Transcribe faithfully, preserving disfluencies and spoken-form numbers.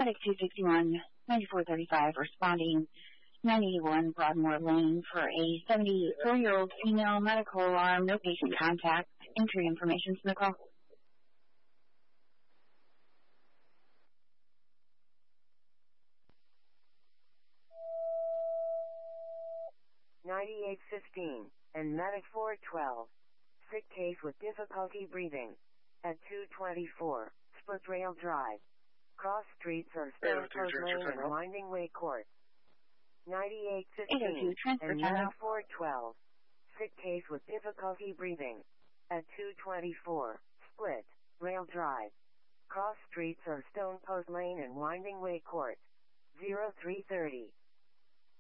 Medic two sixty-one, ninety-four thirty-five, responding nine eighty-one Broadmoor Lane for a seventy-four-year-old female medical alarm, no patient contact. Entry information to the call. ninety-eight fifteen, and Medic four twelve. Sick case with difficulty breathing. At two twenty-four, Split Rail Drive. Cross streets are Stone Coast Lane and Winding Way Court. ninety-eight fifteen, and Medic four twelve. Sick case with difficulty breathing. At two twenty-four, Split Rail Drive. Cross streets are Stone Coast Lane and Winding Way Court. zero three thirty.